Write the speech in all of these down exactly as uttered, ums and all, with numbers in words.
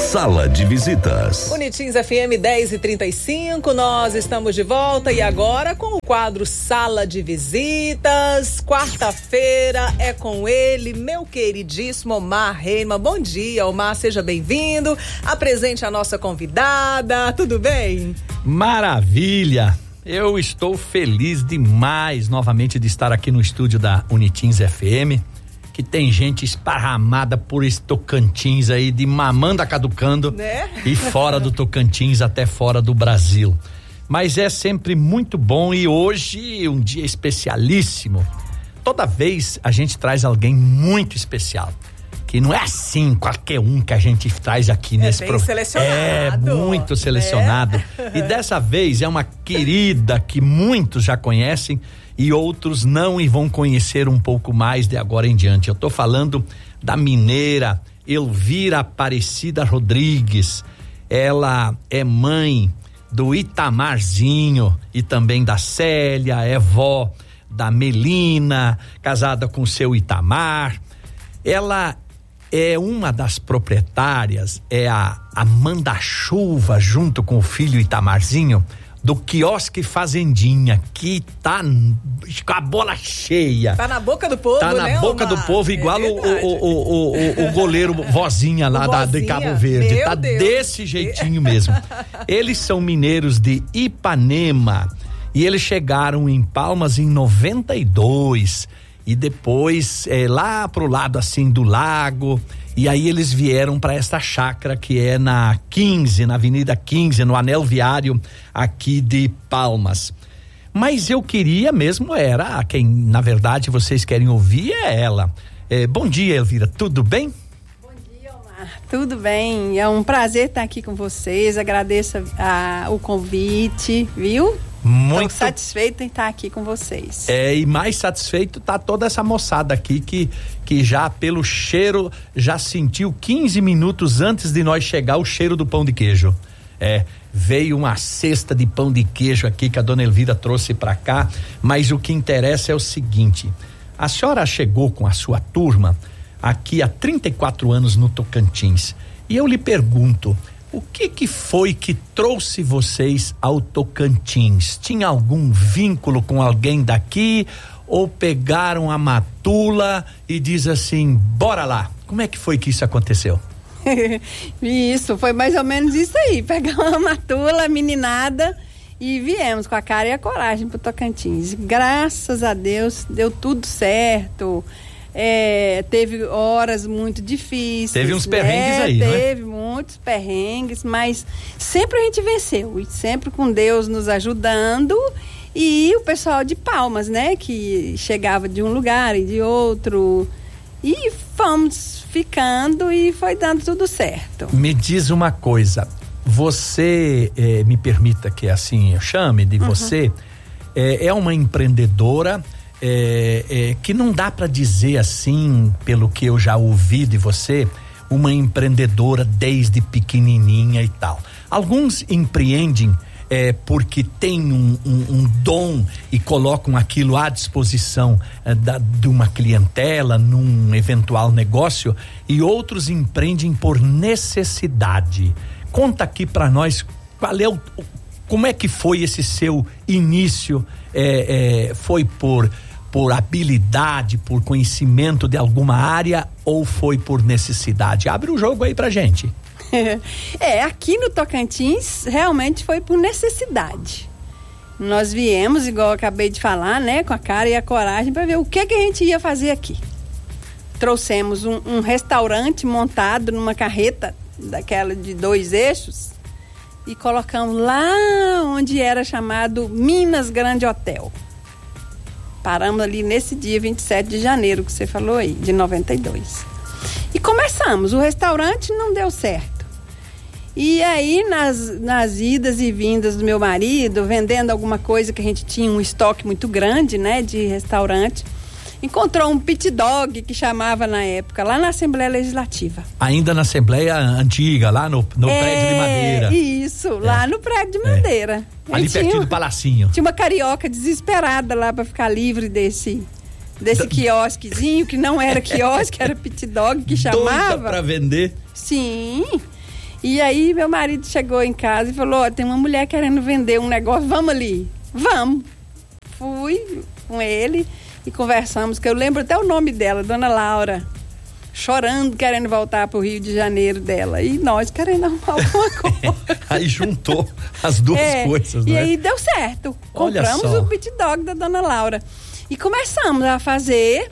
Sala de Visitas. Unitins F M dez e trinta e cinco, nós estamos de volta e agora com o quadro Sala de Visitas. Quarta-feira é com ele, meu queridíssimo Omar Reima. Bom dia, Omar, seja bem-vindo. Apresente a nossa convidada, tudo bem? Maravilha! Eu estou feliz demais novamente de estar aqui no estúdio da Unitins F M, que tem gente esparramada por esse Tocantins aí, de Mamanda Caducando, né? E fora do Tocantins até fora do Brasil. Mas é sempre muito bom e hoje um dia especialíssimo. Toda vez a gente traz alguém muito especial, que não é assim qualquer um que a gente traz aqui é nesse programa. Selecionado. É muito selecionado. É. E dessa vez é uma querida que muitos já conhecem e outros não e vão conhecer um pouco mais de agora em diante. Eu tô falando da mineira Elvira Aparecida Rodrigues. Ela é mãe do Itamarzinho e também da Célia, é vó da Melina, casada com o seu Itamar. Ela é uma das proprietárias, é a, a Manda-Chuva, junto com o filho Itamarzinho, do quiosque Fazendinha, que tá com a bola cheia. Tá na boca do povo, tá né? Tá na boca Omar? do povo, igual é o, o, o, o, o goleiro Vozinha lá da, de Cabo Verde. Meu tá Deus. Desse jeitinho mesmo. Eles são mineiros de Ipanema e eles chegaram em Palmas em noventa e dois e depois é, lá pro lado assim do lago. E aí eles vieram para esta chácara que é na quinze, na Avenida quinze, no anel viário aqui de Palmas. Mas eu queria mesmo era, quem na verdade vocês querem ouvir é ela. É, bom dia, Elvira, tudo bem? Bom dia, Omar, tudo bem, é um prazer estar aqui com vocês, agradeço a, a, o convite, viu? Muito Estou satisfeito em estar aqui com vocês. É, e mais satisfeito tá toda essa moçada aqui que, que já pelo cheiro já sentiu quinze minutos antes de nós chegar o cheiro do pão de queijo. É, veio uma cesta de pão de queijo aqui que a dona Elvira trouxe pra cá, mas o que interessa é o seguinte: a senhora chegou com a sua turma aqui há trinta e quatro anos no Tocantins e eu lhe pergunto, o que que foi que trouxe vocês ao Tocantins? Tinha algum vínculo com alguém daqui ou pegaram a matula e diz assim, bora lá? Como é que foi que isso aconteceu? Isso, foi mais ou menos isso aí, pegamos a matula, a meninada e viemos com a cara e a coragem pro Tocantins. Graças a Deus deu tudo certo. É, teve horas muito difíceis. Teve uns perrengues né? aí, não é? Teve muitos perrengues, mas sempre a gente venceu. E sempre com Deus nos ajudando. E o pessoal de Palmas, né? Que chegava de um lugar e de outro. E fomos ficando e foi dando tudo certo. Me diz uma coisa. Você, eh, me permita que assim eu chame de uhum. você, eh, é uma empreendedora. É, é, que não dá para dizer assim, pelo que eu já ouvi de você, uma empreendedora desde pequenininha e tal. Alguns empreendem é, porque tem um, um, um dom e colocam aquilo à disposição é, da, de uma clientela num eventual negócio, e outros empreendem por necessidade. Conta aqui para nós qual é o, como é que foi esse seu início? É, é, foi por por habilidade, por conhecimento de alguma área ou foi por necessidade? Abre o jogo aí pra gente. É, aqui no Tocantins realmente foi por necessidade. Nós viemos, igual eu acabei de falar, né, com a cara e a coragem para ver o que que a gente ia fazer aqui. Trouxemos um, um restaurante montado numa carreta daquela de dois eixos e colocamos lá onde era chamado Minas Grande Hotel. Paramos ali nesse dia vinte e sete de janeiro que você falou aí, de noventa e dois. E começamos, o restaurante não deu certo. E aí nas, nas idas e vindas do meu marido, vendendo alguma coisa que a gente tinha um estoque muito grande, né, de restaurante, encontrou um pit dog que chamava na época, lá na Assembleia Legislativa. Ainda na Assembleia Antiga, lá no, no é, prédio de madeira. Isso, é. lá no prédio de madeira. É. Ali pertinho tinha, do Palacinho. Tinha uma carioca desesperada lá para ficar livre desse, desse Do... quiosquezinho, que não era quiosque, era pit dog que chamava. Doida pra vender. Sim. E aí meu marido chegou em casa e falou, ó, tem uma mulher querendo vender um negócio, vamos ali. Vamos. Fui com ele e conversamos, que eu lembro até o nome dela, Dona Laura, chorando, querendo voltar pro Rio de Janeiro dela. E nós querendo arrumar alguma coisa. Aí juntou as duas é, coisas, e né? E aí deu certo. Olha Compramos só. o pit dog da Dona Laura. E começamos a fazer.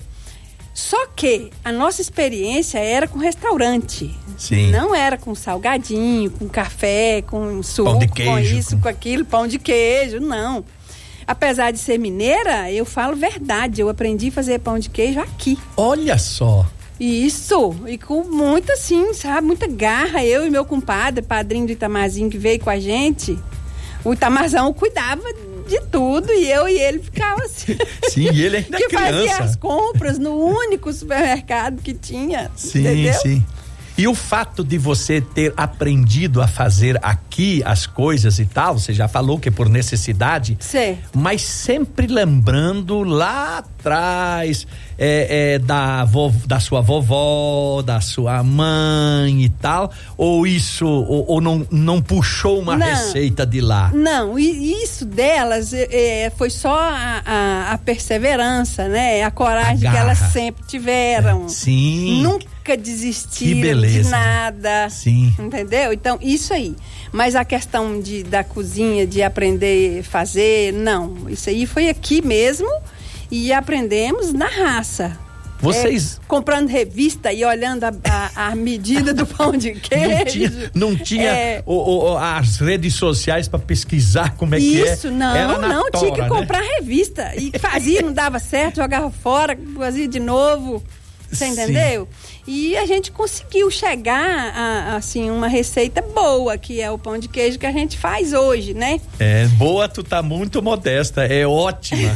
Só que a nossa experiência era com restaurante. Sim. Não era com salgadinho, com café, com suco, Pão de queijo, com isso, com... com aquilo, pão de queijo, não. Apesar de ser mineira, eu falo verdade, eu aprendi a fazer pão de queijo aqui. Olha só. Isso, e com muita, assim, sabe, muita garra. Eu e meu compadre, padrinho do Itamarzinho, que veio com a gente, o Itamarzão cuidava de tudo e eu e ele ficava assim. Sim, e ele ainda que criança. fazia as compras no único supermercado que tinha. Sim, entendeu? sim. E o fato de você ter aprendido a fazer aqui as coisas e tal, você já falou que é por necessidade, Certo. mas sempre lembrando lá atrás é, é, da, vo, da sua vovó, da sua mãe e tal, ou isso, ou, ou não, não puxou uma Não. receita de lá? Não, e isso delas é, foi só a, a, a perseverança, né? A coragem A que elas garra. sempre tiveram. Sim. Nunca desistiram Que beleza. de nada. Sim. Entendeu? Então, isso aí. Mas a questão de, da cozinha, de aprender a fazer, não. Isso aí foi aqui mesmo e aprendemos na raça. Vocês... É, comprando revista e olhando a, a, a medida do pão de queijo. Não tinha, não tinha É. o, o, as redes sociais para pesquisar como é que é. Isso, não, Era na não, tora, tinha que né? comprar revista. E fazia, não dava certo, jogava fora, fazia de novo. Você Sim. entendeu? E a gente conseguiu chegar a, assim, uma receita boa, que é o pão de queijo que a gente faz hoje, né? É, boa, tu tá muito modesta, é ótima.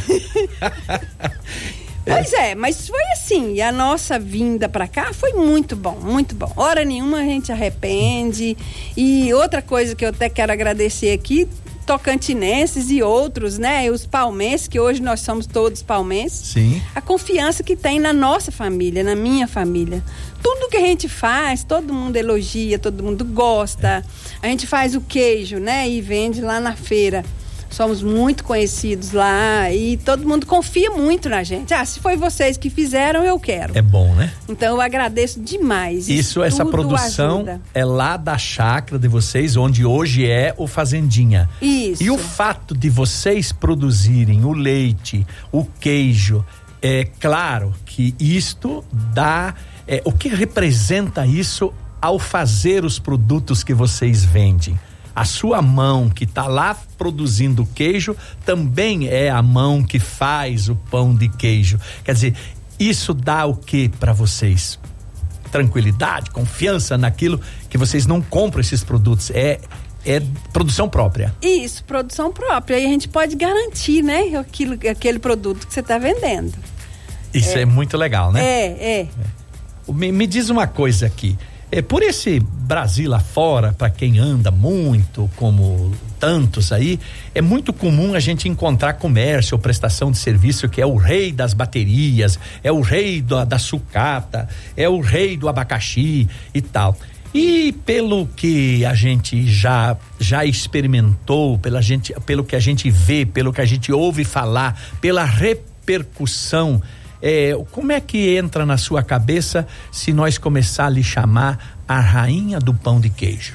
Pois é, mas foi assim, e a nossa vinda pra cá foi muito bom, muito bom. Hora nenhuma a gente arrepende. E outra coisa que eu até quero agradecer aqui, tocantinenses e outros, né? E os palmenses, que hoje nós somos todos palmenses. Sim. A confiança que tem na nossa família, na minha família. Tudo que a gente faz, todo mundo elogia, todo mundo gosta. A gente faz o queijo, né? E vende lá na feira. Somos muito conhecidos lá e todo mundo confia muito na gente. Ah, se foi vocês que fizeram, eu quero. É bom, né? Então eu agradeço demais. Isso, essa tudo produção ajuda. é lá da chácara de vocês, onde hoje é o Fazendinha. Isso. E o fato de vocês produzirem o leite, o queijo, é claro que isto dá... É, o que representa isso ao fazer os produtos que vocês vendem? A sua mão que está lá produzindo o queijo também é a mão que faz o pão de queijo. Quer dizer, isso dá o que para vocês? Tranquilidade, confiança naquilo que vocês não compram esses produtos. É, é produção própria. Isso, produção própria. E a gente pode garantir, né? Aquilo, aquele produto que você está vendendo. Isso é. é muito legal, né? É, é. é. Me, me diz uma coisa aqui. É, por esse Brasil lá fora, para quem anda muito, como tantos aí, é muito comum a gente encontrar comércio ou prestação de serviço que é o rei das baterias, é o rei do, da sucata, é o rei do abacaxi e tal. E pelo que a gente já já experimentou, pela gente, pelo que a gente vê, pelo que a gente ouve falar, pela repercussão, É, como é que entra na sua cabeça se nós começar a lhe chamar a rainha do pão de queijo?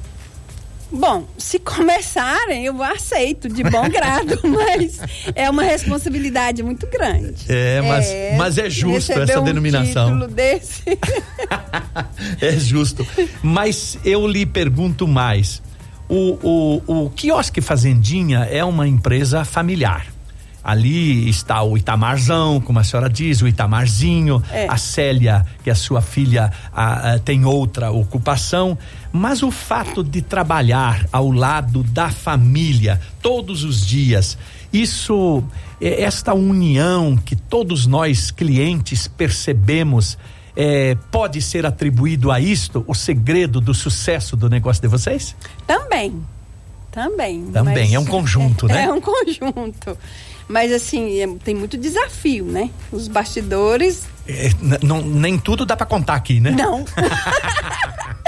Bom, se começarem, eu aceito de bom grado, mas é uma responsabilidade muito grande. É, mas é, mas é justo essa um denominação. Título desse. É justo. Mas eu lhe pergunto mais. O, o, o Quiosque Fazendinha é uma empresa familiar. Ali está o Itamarzão, como a senhora diz, o Itamarzinho, é. A Célia, que é a sua filha, a, a, tem outra ocupação, mas o fato de trabalhar ao lado da família todos os dias, isso, esta união que todos nós clientes percebemos, é, pode ser atribuído a isto, o segredo do sucesso do negócio de vocês? Também, também. Também, é um conjunto, é, né? É um conjunto. Mas assim, é, tem muito desafio, né? Os bastidores... É, não, nem tudo dá pra contar aqui, né? Não.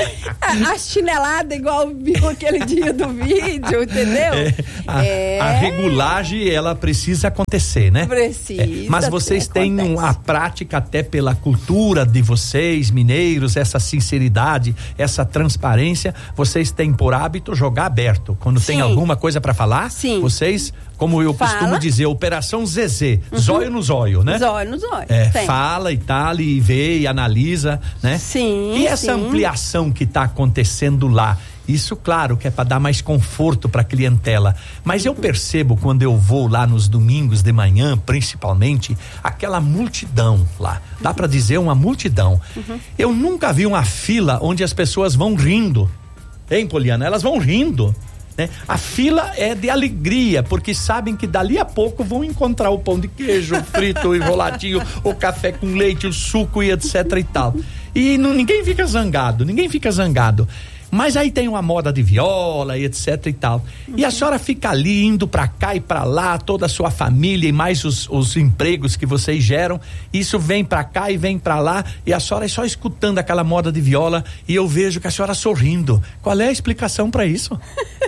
a, a chinelada igual viu aquele dia do vídeo, entendeu? É, a, é. a regulagem, ela precisa acontecer, né? Precisa. É, mas vocês têm acontece. a prática até pela cultura de vocês, mineiros, essa sinceridade, essa transparência, vocês têm por hábito jogar aberto. Quando Sim. tem alguma coisa para falar, Sim. vocês, como eu Fala. costumo dizer, Operação Zezé, uhum. zóio no zóio, né? Zóio no zóio. É, tem. fala e tal, e vê e analisa, né? Sim. E essa sim. ampliação que está acontecendo lá, isso, claro, que é para dar mais conforto para a clientela. Mas eu percebo quando eu vou lá nos domingos de manhã, principalmente, aquela multidão lá. Dá para dizer uma multidão. Uhum. Eu nunca vi uma fila onde as pessoas vão rindo. Hein, Poliana? Elas vão rindo. Né? A fila é de alegria, porque sabem que dali a pouco vão encontrar o pão de queijo, o frito, o enroladinho, o café com leite, o suco e etc e tal. E não, ninguém fica zangado, ninguém fica zangado. Mas aí tem uma moda de viola e etc e tal. Uhum. E a senhora fica ali indo pra cá e pra lá, toda a sua família e mais os, os empregos que vocês geram. Isso vem pra cá e vem pra lá e a senhora é só escutando aquela moda de viola e eu vejo que a senhora sorrindo. Qual é a explicação pra isso?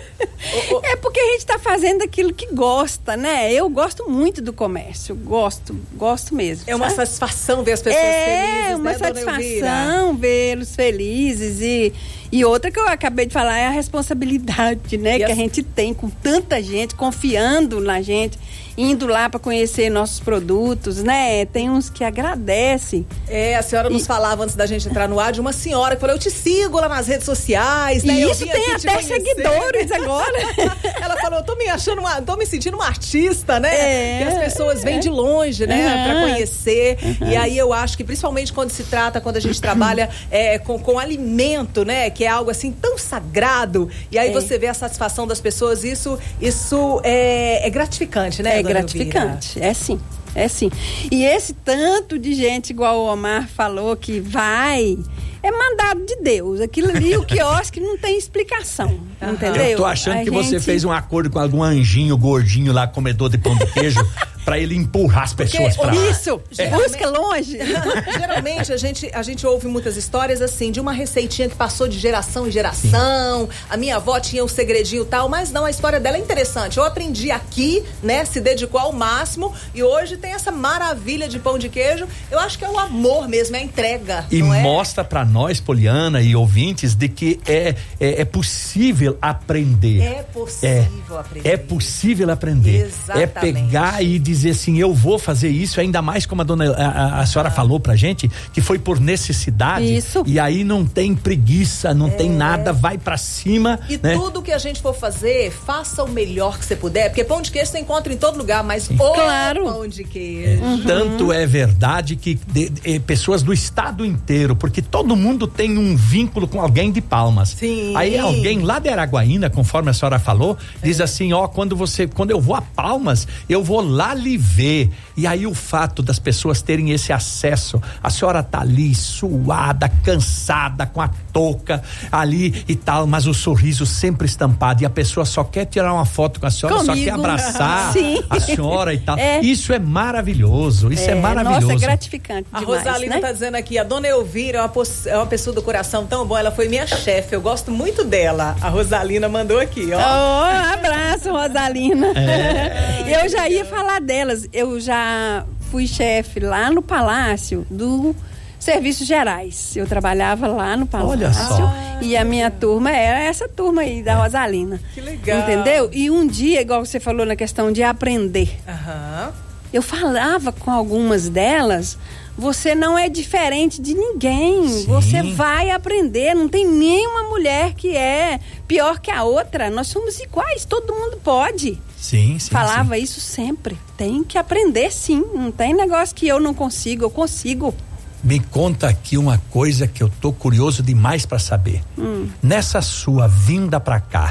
É porque a gente tá fazendo aquilo que gosta, né? Eu gosto muito do comércio, gosto, gosto mesmo. É uma sabe? satisfação ver as pessoas é, felizes, É uma né, satisfação vê-los felizes e, e outra que eu acabei de falar é a responsabilidade, né? E que as... a gente tem com tanta gente, confiando na gente, indo lá para conhecer nossos produtos, né? Tem uns que agradecem. É, a senhora nos e... falava antes da gente entrar no ar de uma senhora que falou, eu te sigo lá nas redes sociais, né? E isso tem até seguidores agora. Ela falou, eu tô me achando uma, tô me sentindo uma artista, né? É, e as pessoas vêm é. de longe, né? Uhum. Pra conhecer. Uhum. E aí eu acho que principalmente quando se trata, quando a gente trabalha é, com, com alimento, né? Que é algo assim tão sagrado. E aí é. você vê a satisfação das pessoas, isso, isso é, é gratificante, né? É gratificante, é sim. É sim. E esse tanto de gente, igual o Omar falou, que vai, é mandado de Deus. Aquilo ali, o quiosque não tem explicação. Uhum. Entendeu? Eu tô achando a que gente... você fez um acordo com algum anjinho gordinho lá, comedor de pão de queijo, pra ele empurrar as pessoas Porque, pra lá. Isso, é. Busca longe. Geralmente a gente, a gente ouve muitas histórias assim, de uma receitinha que passou de geração em geração. Sim. A minha avó tinha um segredinho e tal, mas não, a história dela é interessante. Eu aprendi aqui, né? Se dedicou ao máximo e hoje tem essa maravilha de pão de queijo. Eu acho que é o amor mesmo, é a entrega. E não é? mostra pra nós, Poliana e ouvintes, de que é, é, é possível aprender. É possível é, aprender. É possível aprender. Exatamente. É pegar e dizer assim, eu vou fazer isso, ainda mais como a dona a, a, a senhora ah. falou pra gente, que foi por necessidade. Isso. E aí não tem preguiça, não é. tem nada, vai pra cima. E né? tudo que a gente for fazer, faça o melhor que você puder, porque pão de queijo você encontra em todo lugar, mas Sim. o claro. pão de queijo. Uhum. Tanto é verdade que de, de, pessoas do estado inteiro, porque todo mundo tem um vínculo com alguém de Palmas. Sim. Aí alguém lá de Araguaína, conforme a senhora falou, diz é. assim, ó, quando você, quando eu vou a Palmas, eu vou lá lhe ver. E aí o fato das pessoas terem esse acesso, a senhora tá ali suada, cansada, com a touca ali e tal, mas o sorriso sempre estampado e a pessoa só quer tirar uma foto com a senhora, Comigo. só quer abraçar Sim. a senhora e tal. É. Isso é maravilhoso, isso é, é maravilhoso. Nossa, é gratificante A demais, Rosalina né? tá dizendo aqui, a dona Elvira é uma, é uma pessoa do coração tão bom, ela foi minha chefe, eu gosto muito dela. A Rosalina mandou aqui, ó. Oh, abraço, Rosalina. É. Eu já ia falar delas, eu já fui chefe lá no Palácio do Serviços Gerais. Eu trabalhava lá no Palácio. Olha só. E a minha turma era essa turma aí da Rosalina. Que legal. Entendeu? E um dia, igual você falou na questão de aprender. Aham. Eu falava com algumas delas, você não é diferente de ninguém. Sim. Você vai aprender. Não tem nenhuma mulher que é pior que a outra. Nós somos iguais, todo mundo pode. Sim, sim. Falava sim. isso sempre. Tem que aprender, sim. Não tem negócio que eu não consigo, eu consigo. Me conta aqui uma coisa que eu tô curioso demais para saber. Hum. Nessa sua vinda pra cá,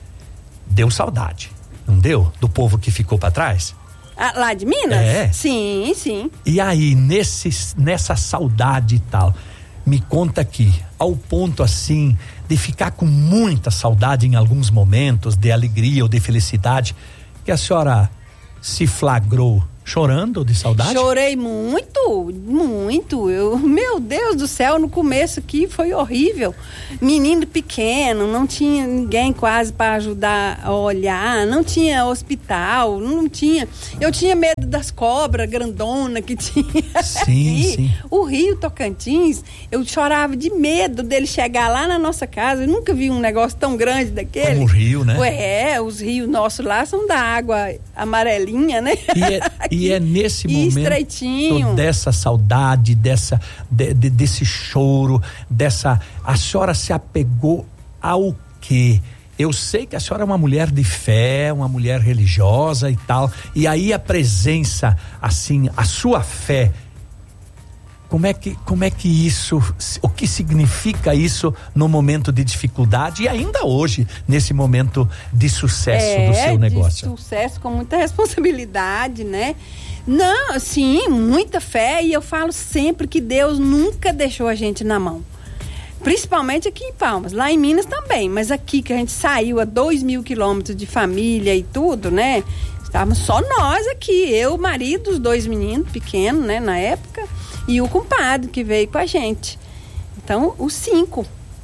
deu saudade, não deu? Do povo que ficou pra trás? Ah, lá de Minas? É. Sim, sim. E aí, nesse, nessa saudade e tal, me conta aqui, ao ponto assim, de ficar com muita saudade em alguns momentos, de alegria ou de felicidade, que a senhora se flagrou chorando de saudade? Chorei muito, muito. Eu, meu Deus do céu, no começo aqui foi horrível. Menino pequeno, não tinha ninguém quase para ajudar a olhar, não tinha hospital, não tinha. Eu tinha medo das cobras grandonas que tinha. Sim, sim. O Rio Tocantins, eu chorava de medo dele chegar lá na nossa casa. Eu nunca vi um negócio tão grande daquele. Como o rio, né? É, os rios nossos lá são da água amarelinha, né? E é, e é nesse e momento estreitinho. dessa saudade, dessa, de, de, desse choro, dessa... A senhora se apegou ao quê? Eu sei que a senhora é uma mulher de fé, uma mulher religiosa e tal, e aí a presença, assim, a sua fé, como é que, como é que isso, o que significa isso no momento de dificuldade e ainda hoje, nesse momento de sucesso é, do seu negócio? De sucesso com muita responsabilidade, né? Não, sim, muita fé, e eu falo sempre que Deus nunca deixou a gente na mão. Principalmente aqui em Palmas, lá em Minas também, mas aqui que a gente saiu a dois mil quilômetros de família e tudo, né? Estávamos só nós aqui, eu, o marido, os dois meninos pequenos, né, na época, e o compadre que veio com a gente. Então, os cinco.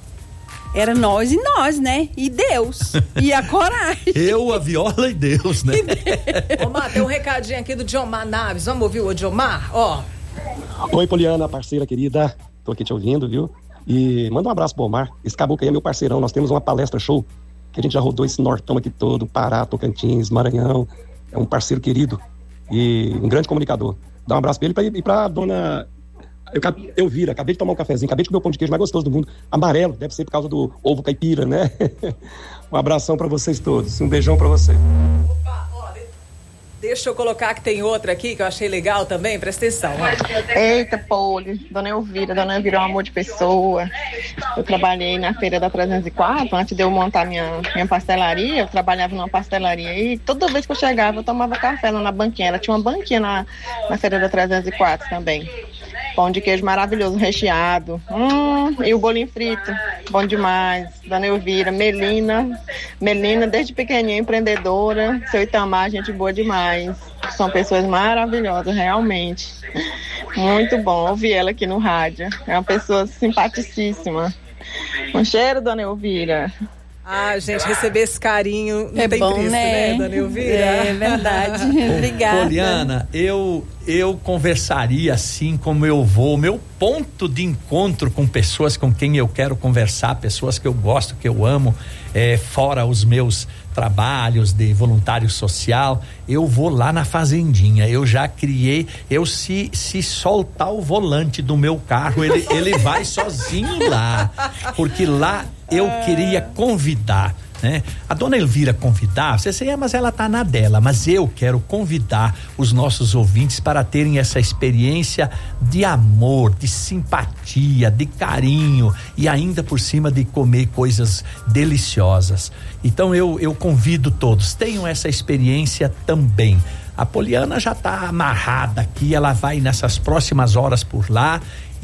Era nós e nós, né? E Deus. E a coragem. Eu, a viola e Deus, né? Ô, Mar, tem um recadinho aqui do Diomar Naves. Vamos ouvir o Diomar? Ó. Oi, Poliana, parceira querida. Tô aqui te ouvindo, viu? E manda um abraço pro Omar. Esse caboclo aí é meu parceirão. Nós temos uma palestra show que a gente já rodou esse nortão aqui todo, Pará, Tocantins, Maranhão. É um parceiro querido e um grande comunicador. Dá um abraço pra ele pra, e pra dona eu, eu vira, acabei de tomar um cafezinho, acabei de comer o pão de queijo mais gostoso do mundo, amarelo, deve ser por causa do ovo caipira, né? Um abração pra vocês todos, um beijão pra você. Opa, ó, deixa eu colocar que tem outra aqui que eu achei legal também, presta atenção. Ó. Eita, Poli, dona Elvira, dona Elvira é um amor de pessoa. Eu trabalhei na feira da trezentos e quatro, antes de eu montar minha, minha pastelaria, eu trabalhava numa pastelaria e toda vez que eu chegava eu tomava café lá na banquinha, ela tinha uma banquinha na, na feira da trezentos e quatro também. Pão de queijo maravilhoso, recheado. Hum, e o bolinho frito, bom demais. Dona Elvira, Melina, Melina desde pequenininha, empreendedora. Seu Itamar, gente boa demais. São pessoas maravilhosas, realmente. Muito bom ouvir ela aqui no rádio. É uma pessoa simpaticíssima. Um cheiro, Dona Elvira. Ah, gente, receber esse carinho não é tem bom, preço, né, né, Dona Elvira? É verdade. Obrigada. Poliana, eu, eu conversaria assim como eu vou, meu ponto de encontro com pessoas com quem eu quero conversar, pessoas que eu gosto, que eu amo, é, fora os meus trabalhos de voluntário social, eu vou lá na fazendinha. Eu já criei, eu se se soltar o volante do meu carro, ele ele vai sozinho lá, porque lá eu queria convidar, né? A dona Elvira convidar, você sei, mas ela tá na dela, mas eu quero convidar os nossos ouvintes para terem essa experiência de amor, de simpatia, de carinho e ainda por cima de comer coisas deliciosas. Então eu eu convido todos, tenham essa experiência também. A Poliana já tá amarrada aqui, ela vai nessas próximas horas por lá.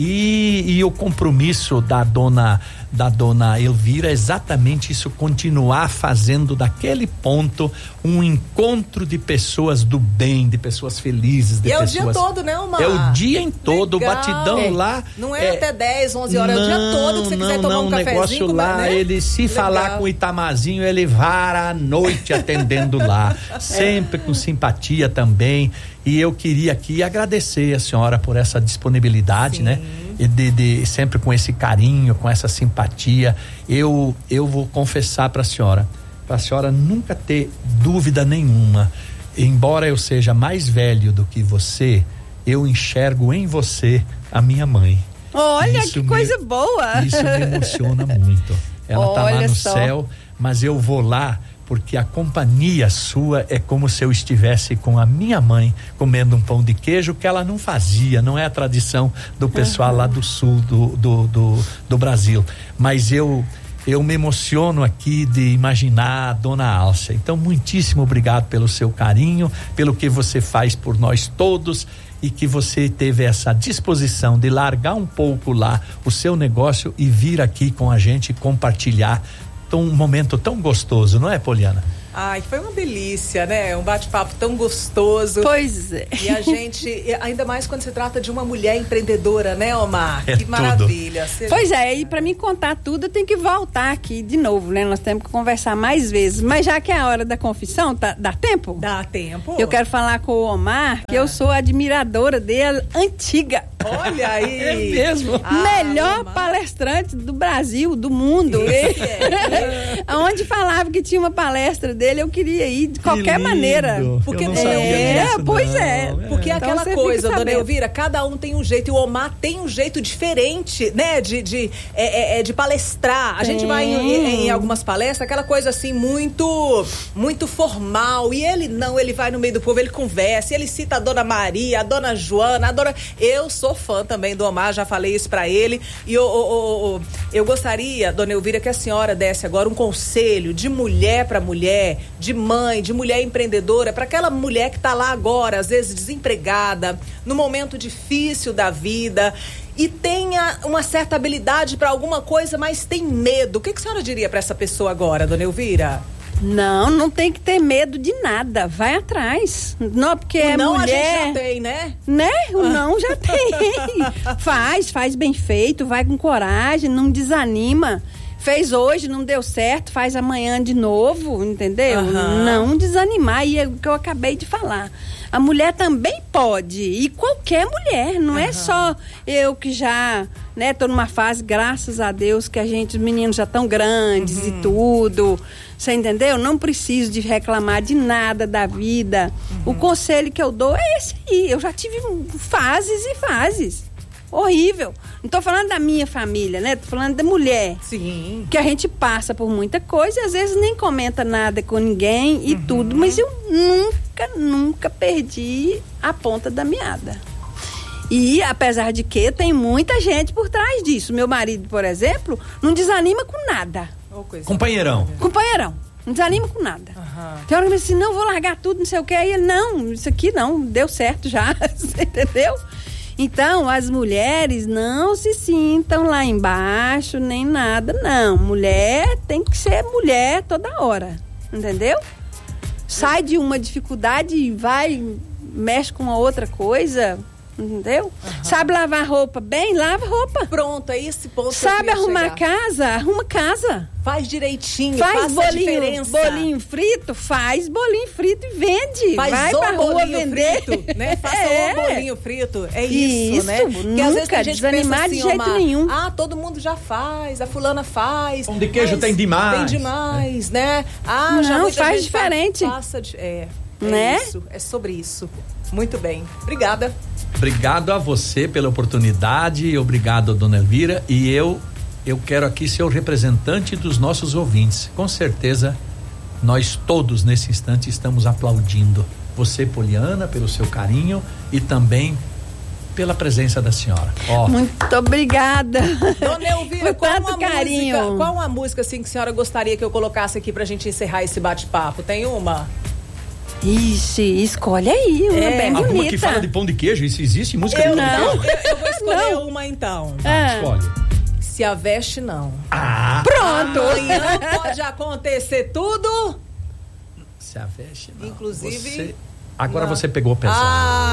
E, e o compromisso da dona da dona Elvira é exatamente isso, continuar fazendo daquele ponto um encontro de pessoas do bem, de pessoas felizes, de e pessoas... é o dia todo, né, Omar? É o dia em todo, legal. Batidão é. lá. Não é, é até dez, onze horas, não, é o dia todo que você não, quiser tomar não, um cafezinho. O negócio lá, né? ele se legal. Falar com o Itamazinho, ele vara a noite atendendo lá, sempre com simpatia também. E eu queria aqui agradecer a senhora por essa disponibilidade, sim, né? De, de, sempre com esse carinho, com essa simpatia. Eu, eu vou confessar para a senhora, para a senhora nunca ter dúvida nenhuma. Embora eu seja mais velho do que você, eu enxergo em você a minha mãe. Olha, isso que me, coisa boa! Isso me emociona muito. Ela está lá no só. céu, mas eu vou lá porque a companhia sua é como se eu estivesse com a minha mãe comendo um pão de queijo que ela não fazia, não é a tradição do pessoal uhum. lá do sul do, do, do, do Brasil, mas eu eu me emociono aqui de imaginar a dona Alcia. Então muitíssimo obrigado pelo seu carinho, pelo que você faz por nós todos e que você teve essa disposição de largar um pouco lá o seu negócio e vir aqui com a gente compartilhar um momento tão gostoso, não é, Poliana? Ai, foi uma delícia, né? Um bate-papo tão gostoso. Pois é. E a gente, ainda mais quando se trata de uma mulher empreendedora, né, Omar? É que tudo. maravilha. Seja... Pois é, e pra mim contar tudo, eu tenho que voltar aqui de novo, né? Nós temos que conversar mais vezes. Mas já que é a hora da confissão, tá, dá tempo? Dá tempo. Eu quero falar com o Omar, que Ah. eu sou admiradora dele, antiga. Olha aí. É mesmo? Ah, Melhor Omar. palestrante do Brasil, do mundo. Esse é. Aonde falava que tinha uma palestra dele, eu queria ir de qualquer lindo. maneira. Porque Eu não é, sabia disso, pois não. é. Porque é Então aquela você fica coisa, dona sabendo. Elvira, cada um tem um jeito, e o Omar tem um jeito diferente, né, de, de, é, é, é, de palestrar. A gente Tem. vai em, em algumas palestras, aquela coisa assim, muito, muito formal, e ele não, ele vai no meio do povo, ele conversa, ele cita a dona Maria, a dona Joana, a dona... Eu sou fã também do Omar, já falei isso pra ele, e eu, eu, eu, eu gostaria, dona Elvira, que a senhora desse agora um conselho de mulher pra mulher, de mãe, de mulher empreendedora, pra aquela mulher que tá lá agora, às vezes desempregada, no momento difícil da vida, e tenha uma certa habilidade pra alguma coisa, mas tem medo. O que, que a senhora diria pra essa pessoa agora, dona Elvira? Não, não tem que ter medo de nada. Vai atrás. Não, porque é não, mulher. a gente já tem, né? Né? O não já tem. Faz, faz bem feito, vai com coragem, não desanima. Fez hoje, não deu certo, faz amanhã de novo, entendeu? Aham. Não desanimar, e é o que eu acabei de falar. A mulher também pode, e qualquer mulher, não é só eu que já, né, tô numa fase, graças a Deus, que a gente, os meninos já estão grandes e tudo, você entendeu? Não preciso de reclamar de nada da vida. O conselho que eu dou é esse aí, eu já tive fases e fases. Horrível. Não tô falando da minha família, né? Tô falando da mulher. Sim. Que a gente passa por muita coisa e às vezes nem comenta nada com ninguém e tudo, mas eu nunca, nunca perdi a ponta da meada. E apesar de que tem muita gente por trás disso. Meu marido, por exemplo, não desanima com nada. Oh, coisa Companheirão. Companheirão, não desanima com nada. Aham. Tem hora que ele diz assim, não, vou largar tudo, não sei o que. Aí ele, não, isso aqui não, deu certo já, você entendeu? Então, as mulheres não se sintam lá embaixo, nem nada, não. Mulher tem que ser mulher toda hora, entendeu? Sai de uma dificuldade e vai, mexe com a outra coisa, entendeu? Uhum. Sabe lavar roupa bem? Lava roupa. Pronto, é esse ponto. Sabe que eu queria arrumar chegar. casa? Arruma casa. Faz direitinho, Faz faça a bolinho, diferença. bolinho frito, faz bolinho frito e vende. Faz vai o pra rua bolinho vender. frito, né? Faça É. o bolinho frito. É isso, Isso, né? Porque às vezes nunca a gente desanimar pensa de assim, jeito Omar, nenhum. ah, todo mundo já faz, a fulana faz. Pão de queijo mas tem demais. Tem demais, né? Ah, já Não, muita faz gente diferente. Faça, de- é, é Né? isso, é sobre isso. Muito bem. Obrigada. Obrigado a você pela oportunidade, obrigado, dona Elvira, e eu eu quero aqui ser o representante dos nossos ouvintes. Com certeza, nós todos nesse instante estamos aplaudindo você, Poliana, pelo seu carinho e também pela presença da senhora. Ó, Muito obrigada. Dona Elvira, Por qual tanto uma carinho. música, qual uma música assim que a senhora gostaria que eu colocasse aqui pra gente encerrar esse bate-papo? Tem uma? Ixi, escolhe aí, uma É, bem alguma bonita. que fala de pão de queijo, isso existe música Eu de pão de não, queijo? eu, eu vou escolher Não. uma então. Ah, Escolhe. Se a veste não. Ah, pronto. Amanhã pode acontecer tudo. se a veste não. Inclusive- Você- agora Não. você pegou pesado. Ah,